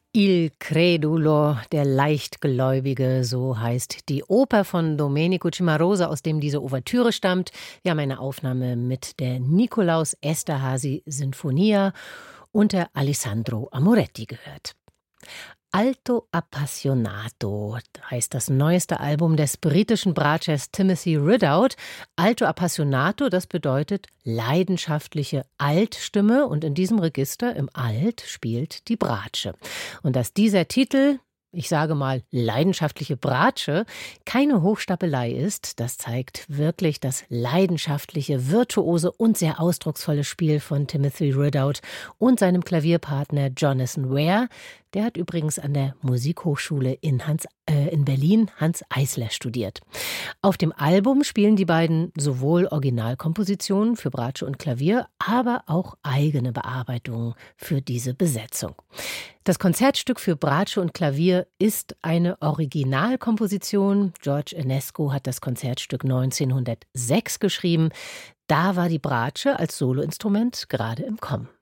Il Credulo, der Leichtgläubige, so heißt die Oper von Domenico Cimarosa, aus dem diese Ouvertüre stammt. Wir haben eine Aufnahme mit der Nikolaus Esterházy Sinfonia und der Alessandro Amoretti gehört. Alto Appassionato heißt das neueste Album des britischen Bratschers Timothy Ridout. Alto Appassionato, das bedeutet leidenschaftliche Altstimme, und in diesem Register im Alt spielt die Bratsche. Und dass dieser Titel, ich sage mal leidenschaftliche Bratsche, keine Hochstapelei ist, das zeigt wirklich das leidenschaftliche, virtuose und sehr ausdrucksvolle Spiel von Timothy Ridout und seinem Klavierpartner Jonathan Ware. Der hat übrigens an der Musikhochschule in Berlin Hanns Eisler studiert. Auf dem Album spielen die beiden sowohl Originalkompositionen für Bratsche und Klavier, aber auch eigene Bearbeitungen für diese Besetzung. Das Konzertstück für Bratsche und Klavier ist eine Originalkomposition. George Enescu hat das Konzertstück 1906 geschrieben. Da war die Bratsche als Soloinstrument gerade im Kommen.